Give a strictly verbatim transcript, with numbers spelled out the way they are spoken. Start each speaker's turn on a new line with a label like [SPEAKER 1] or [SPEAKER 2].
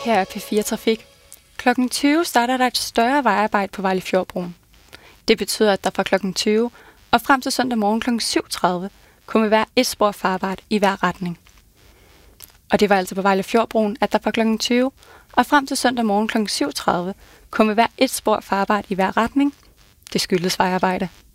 [SPEAKER 1] Her er P fire Trafik. klokken tyve starter der et større vejarbejde på Vejlefjordbroen. Det betyder, at der fra klokken tyve og frem til søndag morgen klokken syv tredive kommer være et spor farbart i hver retning. Og det var altså på Vejlefjordbroen, at der fra klokken tyve og frem til søndag morgen klokken syv tredive kommer være et spor farbart i hver retning. Det skyldes vejarbejde.